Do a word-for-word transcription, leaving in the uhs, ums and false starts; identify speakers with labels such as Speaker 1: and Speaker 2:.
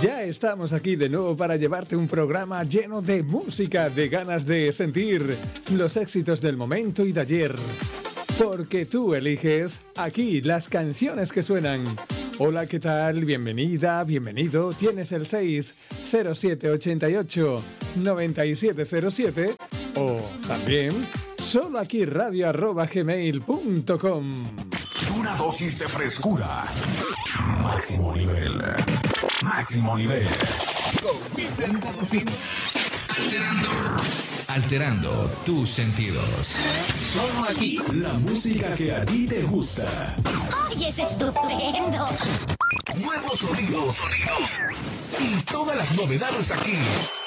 Speaker 1: Ya estamos aquí de nuevo para llevarte un programa lleno de música, de ganas de sentir los éxitos del momento y de ayer. Porque tú eliges aquí las canciones que suenan. Hola, ¿qué tal? Bienvenida, bienvenido. Tienes el seis cero siete ocho ocho nueve siete cero siete o también solo aquí radio arroba gmail punto com.
Speaker 2: Una dosis de frescura. Máximo nivel. Máximo nivel.
Speaker 3: Alterando. Alterando tus sentidos.
Speaker 2: Solo aquí. La música que a ti te gusta.
Speaker 4: ¡Ay, es estupendo!
Speaker 2: Nuevos sonidos. Y todas las novedades aquí.